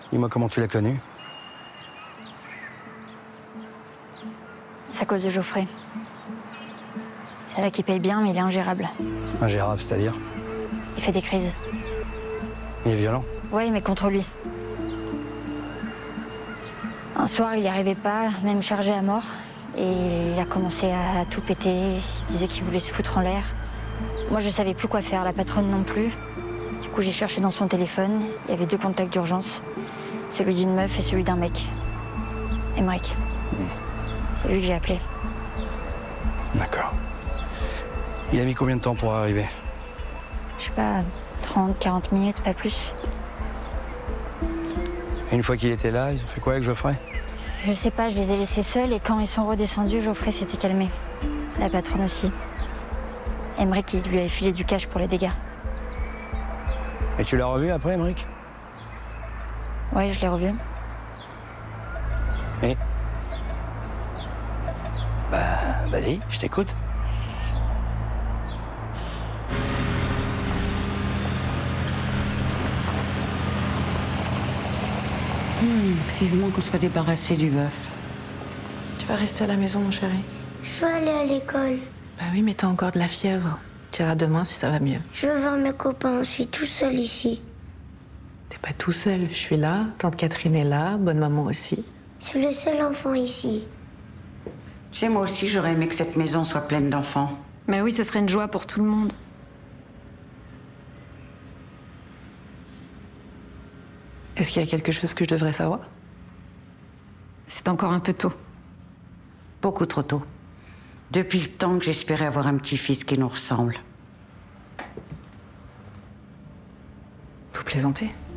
Dis-moi comment tu l'as connu. C'est à cause de Geoffrey. C'est là qu'il paye bien, mais il est ingérable. Ingérable, c'est-à-dire? Il fait des crises. Il est violent. Ouais, mais contre lui. Un soir, il n'y arrivait pas, même chargé à mort. Et il a commencé à tout péter. Il disait qu'il voulait se foutre en l'air. Moi, je savais plus quoi faire, la patronne non plus. Du coup, j'ai cherché dans son téléphone. Il y avait 2 contacts d'urgence. Celui d'une meuf et celui d'un mec. Emmerich. C'est lui que j'ai appelé. D'accord. Il a mis combien de temps pour arriver? Je sais pas, 30, 40 minutes, pas plus. Et une fois qu'il était là, ils ont fait quoi avec Geoffrey? Je sais pas, je les ai laissés seuls et quand ils sont redescendus, Geoffrey s'était calmé. La patronne aussi. Emmerich, il lui avait filé du cash pour les dégâts. Et tu l'as revu après, Emmerich? Ouais, je l'ai revu. Et? Vas-y, je t'écoute. Vivement qu'on soit débarrassé du bœuf. Tu vas rester à la maison, mon chéri? Je veux aller à l'école. Bah oui, mais t'as encore de la fièvre. Tu iras demain si ça va mieux. Je veux voir mes copains, je suis tout seul ici. T'es pas tout seul, je suis là, tante Catherine est là, bonne maman aussi. Je suis le seul enfant ici. Tu sais, moi aussi, j'aurais aimé que cette maison soit pleine d'enfants. Mais oui, ce serait une joie pour tout le monde. Est-ce qu'il y a quelque chose que je devrais savoir? C'est encore un peu tôt. Beaucoup trop tôt. Depuis le temps que j'espérais avoir un petit-fils qui nous ressemble. Vous plaisantez?